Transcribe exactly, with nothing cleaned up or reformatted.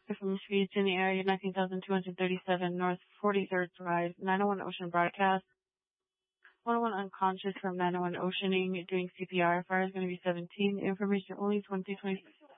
from Speeds in the area, nineteen thousand two hundred thirty-seven North forty-third Drive, nine oh one Ocean Broadcast. one oh one unconscious from nine oh one Oceaning, doing C P R. Fire is going to be seventeen. Information only twenty twenty.